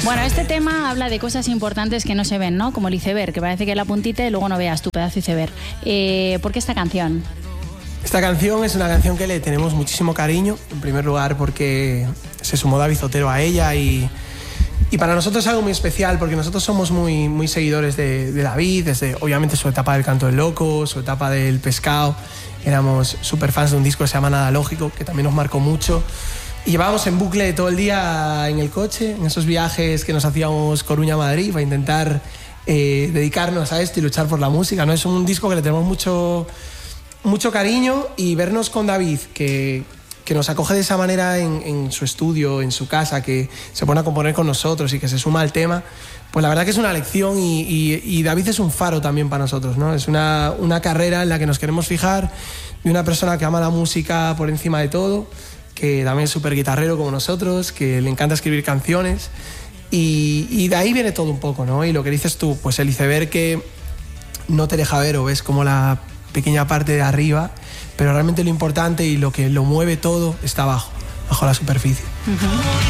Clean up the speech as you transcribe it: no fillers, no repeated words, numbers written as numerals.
Bueno, este tema habla de cosas importantes que no se ven, ¿no? Como el iceberg, que parece que es la puntita y luego no veas tu pedazo iceberg. ¿Por qué esta canción? Esta canción es una canción que le tenemos muchísimo cariño, en primer lugar porque se sumó David Otero a ella y para nosotros es algo muy especial porque nosotros somos muy seguidores de David, desde obviamente su etapa del Canto del Loco, su etapa del Pescado. Éramos súper fans de un disco que se llama Nada Lógico, que también nos marcó mucho. Y llevábamos en bucle todo el día en el coche, en esos viajes que nos hacíamos Coruña-Madrid para intentar dedicarnos a esto y luchar por la música, ¿no? Es un disco que le tenemos mucho cariño, y vernos con David, que nos acoge de esa manera en su estudio, en su casa, que se pone a componer con nosotros y que se suma al tema, pues la verdad que es una lección y David es un faro también para nosotros, ¿no? Es una carrera en la que nos queremos fijar, de una persona que ama la música por encima de todo, que también es súper guitarrero como nosotros, que le encanta escribir canciones y de ahí viene todo un poco, ¿no? Y lo que dices tú, pues el iceberg que no te deja ver o ves como la pequeña parte de arriba, pero realmente lo importante y lo que lo mueve todo está abajo, bajo la superficie.